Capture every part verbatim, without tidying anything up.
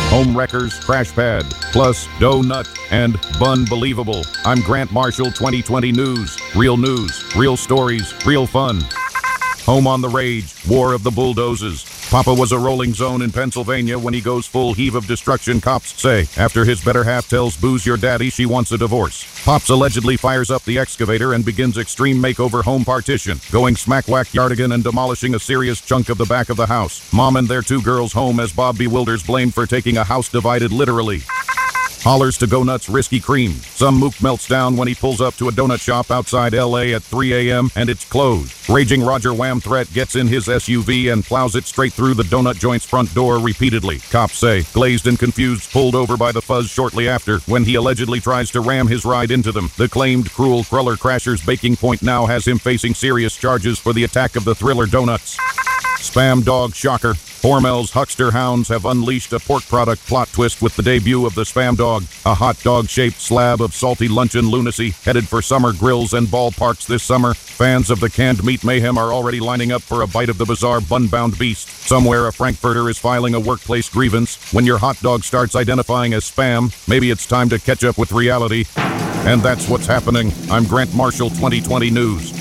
Home Wreckers, Crash Pad, plus Donut, and Bunbelievable. I'm Grant Marshall, twenty twenty News. Real news, real stories, real fun. Home on the Rage, War of the Bulldozers. Papa was a rolling zone in Pennsylvania when he goes full heave of destruction, cops say, after his better half tells Booze your daddy she wants a divorce. Pops allegedly fires up the excavator and begins extreme makeover home partition, going smack-whack yardigan and demolishing a serious chunk of the back of the house. Mom and their two girls home as Bob bewilders blamed for taking a house divided literally. Hollers to Go Nuts Risky Cream. Some mook melts down when he pulls up to a donut shop outside L A at three a.m. and it's closed. Raging Roger Wham Threat gets in his S U V and plows it straight through the donut joint's front door repeatedly. Cops say, glazed and confused, pulled over by the fuzz shortly after when he allegedly tries to ram his ride into them. The claimed cruel cruller crasher's baking point now has him facing serious charges for the attack of the Thriller donuts. Spam dog shocker. Hormel's Huckster Hounds have unleashed a pork product plot twist with the debut of the Spam Dog, a hot dog-shaped slab of salty luncheon lunacy headed for summer grills and ballparks this summer. Fans of the canned meat mayhem are already lining up for a bite of the bizarre bun-bound beast. Somewhere a Frankfurter is filing a workplace grievance. When your hot dog starts identifying as spam, maybe it's time to catch up with reality. And that's what's happening. I'm Grant Marshall, twenty twenty News.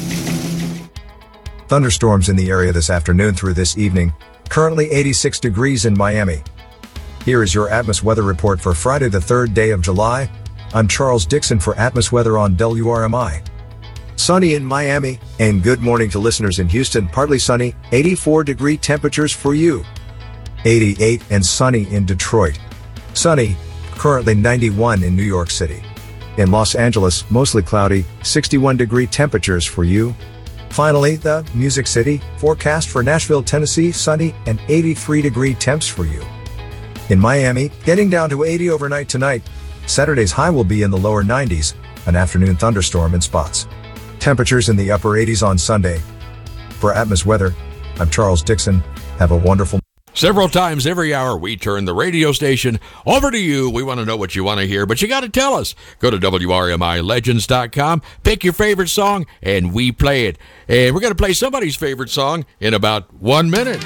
Thunderstorms in the area this afternoon through this evening. Currently eighty-six degrees in Miami. Here is your Atmos weather report for Friday the third day of July. I'm Charles Dixon for Atmos Weather on W R M I. Sunny in Miami, and good morning to listeners in Houston. Partly sunny, eighty-four degree temperatures for you. eighty-eight and sunny in Detroit. Sunny, currently ninety-one in New York City. In Los Angeles, mostly cloudy, sixty-one degree temperatures for you. Finally, the Music City, forecast for Nashville, Tennessee, sunny and eighty-three degree temps for you. In Miami, getting down to eighty overnight tonight. Saturday's high will be in the lower nineties, an afternoon thunderstorm in spots. Temperatures in the upper eighties on Sunday. For Atmos Weather, I'm Charles Dixon. Have a wonderful Several times every hour, we turn the radio station over to you. We want to know what you want to hear, but you got to tell us. Go to W R M I Legends dot com, pick your favorite song, and we play it. And we're going to play somebody's favorite song in about one minute.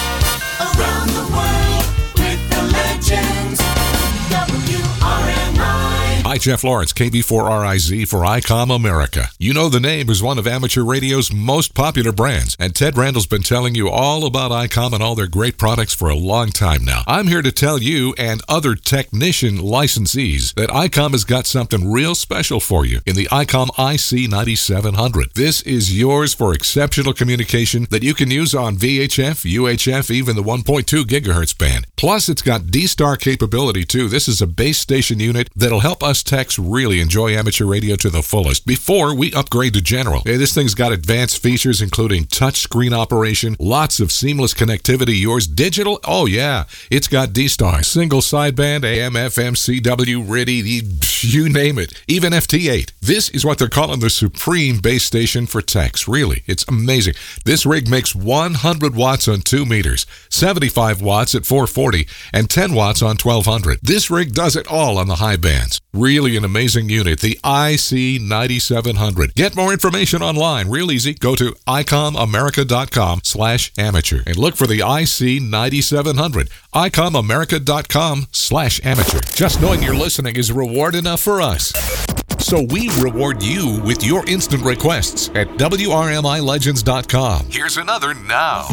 Around the world with the legends, W R M I. Hi, Jeff Lawrence, K B four R I Z for ICOM America. You know the name is one of amateur radio's most popular brands, and Ted Randall's been telling you all about ICOM and all their great products for a long time now. I'm here to tell you and other technician licensees that ICOM has got something real special for you in the ICOM I C ninety-seven hundred. This is yours for exceptional communication that you can use on V H F, U H F, even the one point two gigahertz band. Plus, it's got D-Star capability, too. This is a base station unit that'll help us techs really enjoy amateur radio to the fullest before we upgrade to general. Hey, this thing's got advanced features including touch screen operation, lots of seamless connectivity, yours digital. Oh yeah, it's got D-Star, single sideband, A M, F M, C W, R I D I, you name it, even F T eight. This is what they're calling the supreme base station for techs. Really, it's amazing. This rig makes one hundred watts on two meters, seventy-five watts at four forty, and ten watts on twelve hundred. This rig does it all on the high bands. Really an amazing unit, the I C ninety-seven hundred. Get more information online, real easy. Go to icom america dot com slash amateur and look for the I C ninety-seven hundred. icom america dot com slash amateur. Just knowing you're listening is reward enough for us. So we reward you with your instant requests at W R M I Legends dot com. Here's another now.